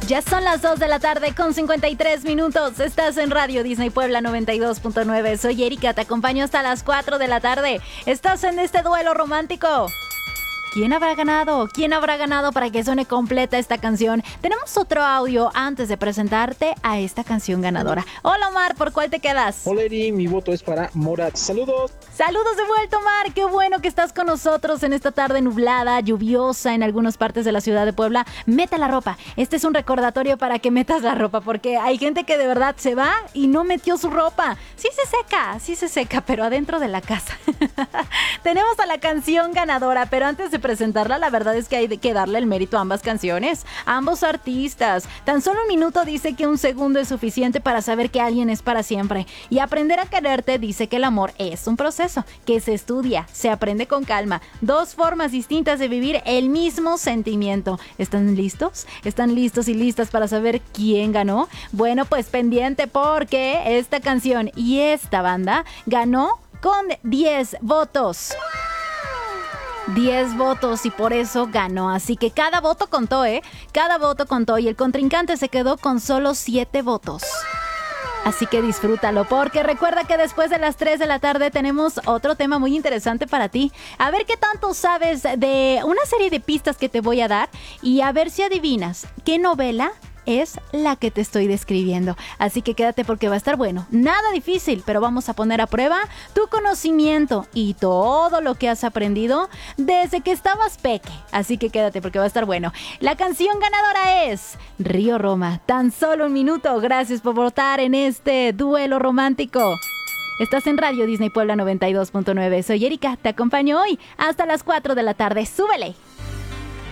Ya son las 2 de la tarde con 53 minutos. Estás en Radio Disney Puebla 92.9. Soy Erika, te acompaño hasta las 4 de la tarde. Estás en este duelo romántico. ¿Quién habrá ganado? ¿Quién habrá ganado para que suene completa esta canción? Tenemos otro audio antes de presentarte a esta canción ganadora. Hola Omar, ¿por cuál te quedas? Hola Eri, mi voto es para Morat. Saludos. Saludos de vuelta, Omar. Qué bueno que estás con nosotros en esta tarde nublada, lluviosa en algunas partes de la ciudad de Puebla. Meta la ropa. Este es un recordatorio para que metas la ropa, porque hay gente que de verdad se va y no metió su ropa. Sí se seca, pero adentro de la casa. Tenemos a la canción ganadora, pero antes de presentarla, la verdad es que hay que darle el mérito a ambas canciones, a ambos artistas. Tan solo un minuto dice que un segundo es suficiente para saber que alguien es para siempre. Y aprender a quererte dice que el amor es un proceso, que se estudia, se aprende con calma. Dos formas distintas de vivir el mismo sentimiento. ¿Están listos? ¿Están listos y listas para saber quién ganó? Bueno, pues pendiente, porque esta canción y esta banda ganó con 10 votos. 10 votos y por eso ganó. Así que cada voto contó, Cada voto contó y el contrincante se quedó con solo 7 votos. Así que disfrútalo, porque recuerda que después de las 3 de la tarde tenemos otro tema muy interesante para ti. A ver qué tanto sabes de una serie de pistas que te voy a dar y a ver si adivinas qué novela es la que te estoy describiendo. Así que quédate porque va a estar bueno. Nada difícil, pero vamos a poner a prueba tu conocimiento y todo lo que has aprendido desde que estabas peque. Así que quédate porque va a estar bueno. La canción ganadora es Río Roma. Tan solo un minuto. Gracias por votar en este duelo romántico. Estás en Radio Disney Puebla 92.9. Soy Erika, te acompaño hoy hasta las 4 de la tarde. ¡Súbele!